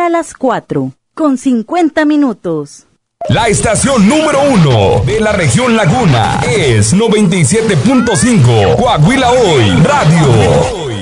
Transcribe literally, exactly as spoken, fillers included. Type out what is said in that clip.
a las cuatro, con cincuenta minutos. La estación número uno de la región Laguna es noventa y siete punto cinco Coahuila Hoy Radio.